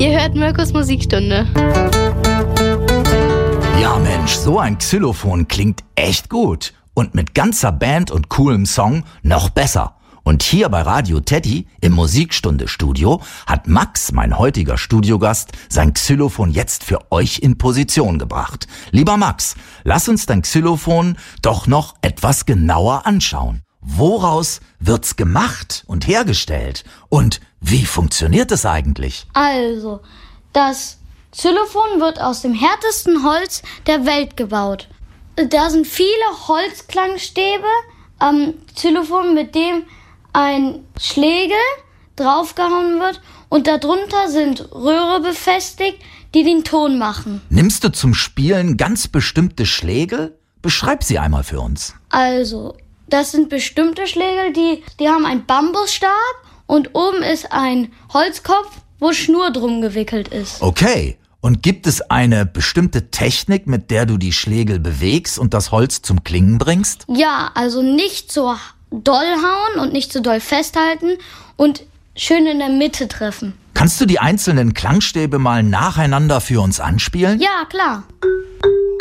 Ihr hört Mirkus Musikstunde. Ja Mensch, so ein Xylophon klingt echt gut. Und mit ganzer Band und coolem Song noch besser. Und hier bei Radio Teddy im Musikstunde-Studio hat Max, mein heutiger Studiogast, sein Xylophon jetzt für euch in Position gebracht. Lieber Max, lass uns dein Xylophon doch noch etwas genauer anschauen. Woraus wird's gemacht und hergestellt? Und wie funktioniert es eigentlich? Also, das Xylophon wird aus dem härtesten Holz der Welt gebaut. Da sind viele Holzklangstäbe am Xylophon, mit dem ein Schlägel draufgehauen wird und darunter sind Röhre befestigt, die den Ton machen. Nimmst du zum Spielen ganz bestimmte Schlägel? Beschreib sie einmal für uns. Also, das sind bestimmte Schlägel, die haben einen Bambusstab und oben ist ein Holzkopf, wo Schnur drum gewickelt ist. Okay. Und gibt es eine bestimmte Technik, mit der du die Schlägel bewegst und das Holz zum Klingen bringst? Ja, also nicht so doll hauen und nicht so doll festhalten und schön in der Mitte treffen. Kannst du die einzelnen Klangstäbe mal nacheinander für uns anspielen? Ja, klar.